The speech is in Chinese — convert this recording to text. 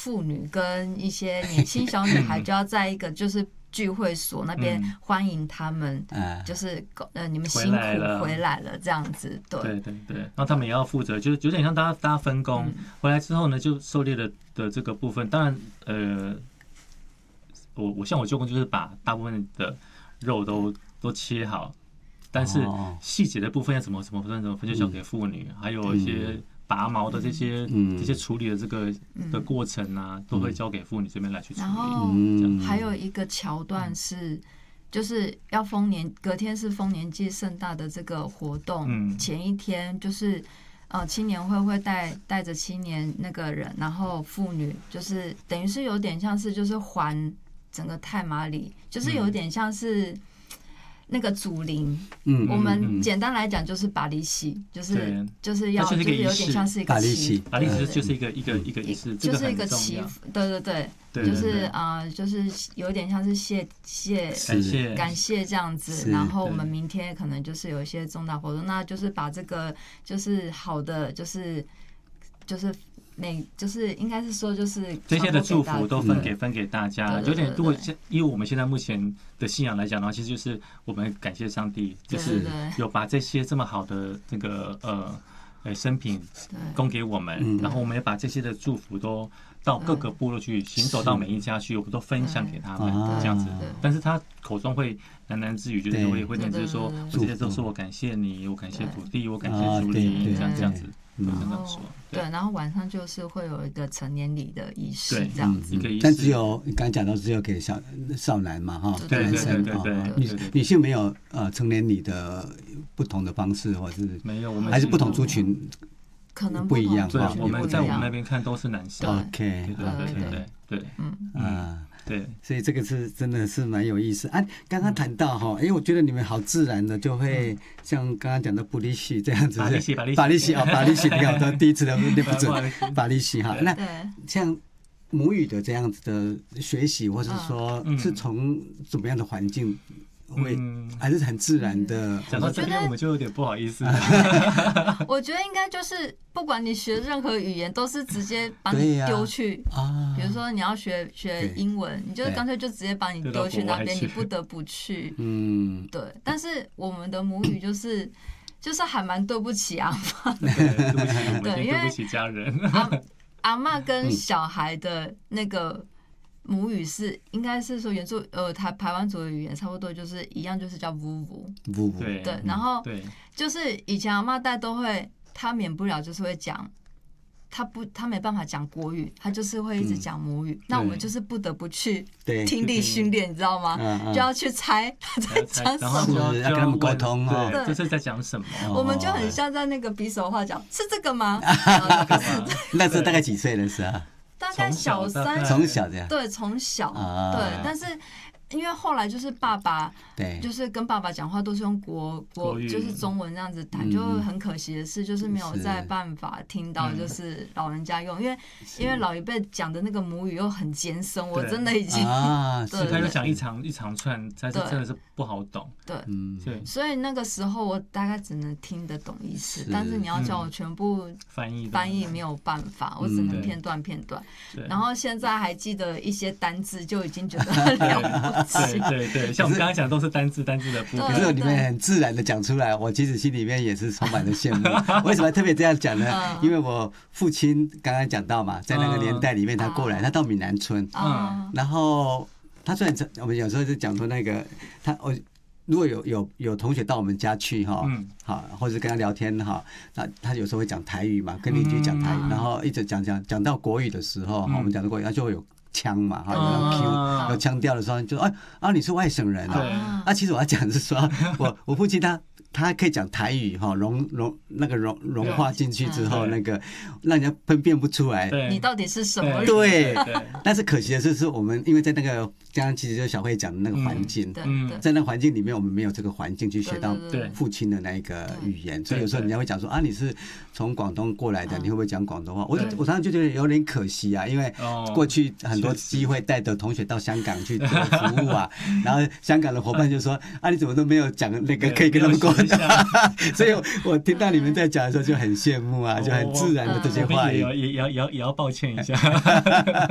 妇女跟一些年轻小女孩就要在一个就是聚会所那边欢迎他们，就是你们辛苦回来了这样子，对对对对，然后他们也要负责，就是有点像大家分工，回来之后呢，就狩猎的这个部分，当然我像我舅公就是把大部分的肉都切好，但是细节的部分要怎么分就交给妇女，还有一些拔毛的这些处理的这个的过程啊，都会交给妇女这边来去处理。 然后还有一个桥段是，就是要隔天是丰年祭盛大的这个活动，前一天就是青年会带着青年那个人，然后妇女就是等于是有点像是就是环整个太麻里，就是有点像是那个祖灵，我们简单来讲就是把利息，就是就是有点像是一个祈福， 把利息就是一个仪式， 就是一个祈福，对对对，就是就是有点像是感谢这样子，然后我们明天可能就是有一些重大活动，那就是把这个就是好的就是应该是说就是这些的祝福都分给大家，有点如果以我们现在目前的信仰来讲的话，其实就是我们感谢上帝，就是有把这些这么好的这个生品供给我们，然后我们也把这些的祝福都到各个部落去行走到每一家去，我们都分享给他们这样子。但是他口中会喃喃自语，就是会念就是说，这些都是我感谢你，我感谢土地，我感谢主灵，这样子。 对，然后晚上就是会有一个成年礼的仪式，这样子。 但只有你刚才讲到只有给少男嘛，哈， 男生女性没有成年礼的不同的方式，或是没有，我们还是不同族群可能不一样。 对，我们在我们那边看都是男生。 OK， 对，对， 所以这个是真的是蛮有意思啊。刚刚谈到哈，我觉得你们好自然的就会像刚刚讲的布利西这样子，巴利西，你看我第一次都念不准，巴利西哈。那像母语的这样子的学习，或者说是从怎么样的环境？还是很自然的。 讲到这边，我们就有点不好意思。 我觉得应该就是，不管你学任何语言，都是直接把你丢去。比如说你要学英文，你就干脆就直接把你丢去那边，你不得不去。对。但是我们的母语就是还蛮对不起阿嬷。 对，因为对不起家人。 阿嬷跟小孩的那个。母语是应该是说台湾族的语言差不多就是一样，就是叫 vuvu。对，然后就是以前阿嬷代都会，他免不了就是会讲，他没办法讲国语，他就是会一直讲母语。那我们就是不得不去听力训练，你知道吗？就要去猜他在讲什么， 要跟他们沟通这是在讲什么？ 我们就很像在那个比手画脚，是这个吗？ 那时候大概几岁的时候？ 大概小3， 从小这样， 对，从小，对，但是因为后来就是爸爸， 对， 就是跟爸爸讲话都是用国就是中文这样子谈，就很可惜的是，就是没有在办法听到就是老人家用，因为老一辈讲的那个母语又很艰深，我真的已经是他又讲一长串，但是真的是不好懂， 对，所以那个时候我大概只能听得懂意思，但是你要叫我全部翻译没有办法，我只能片段。然后现在还记得一些单字，就已经觉得很了不起。 对，像我们刚刚讲都是单字的部分， 可是你们很自然的讲出来，我其实心里面也是充满了羡慕。为什么特别这样讲呢？因为我父亲刚刚讲到嘛，在那个年代里面他过来，他到闽南村，然后他虽然我们有时候就讲说那个如果有同学到我们家去哈，好，或者跟他聊天哈，那他有时候会讲台语嘛，跟邻居讲台语，然后一直讲到国语的时候，我们讲到国语，他就会有腔嘛，哈，有 Q 有腔调的时候，就你是外省人啊，其实我要讲是说，我父亲他可以讲台语哈，融化进去之后，那个让人家分辨不出来你到底是什么人。 对，但是可惜的是我们因为在那个刚刚其实就是小慧讲的那个环境，在那个环境里面，我们没有这个环境去学到父亲的那一个语言，所以有时候人家会讲说你是从广东过来的，你会不会讲广东话？我常常就觉得有点可惜啊，因为过去很多机会带着同学到香港去做服务啊，然后香港的伙伴就说你怎么都没有讲那个可以跟他们沟通。所以我听到你们在讲的时候就很羡慕啊，就很自然的这些话语， 也要抱歉一下。